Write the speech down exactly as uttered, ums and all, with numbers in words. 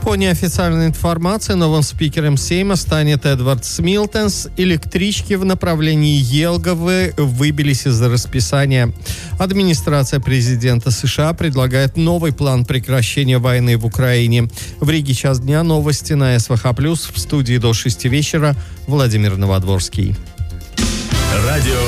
По неофициальной информации, новым спикером Сейма станет Эдвард Смилтенс. Электрички в направлении Елговы выбились из расписания. Администрация президента США предлагает новый план прекращения войны в Украине. В Риге час дня. Новости на СВХ+. В студии до шести вечера Владимир Новодворский. Радио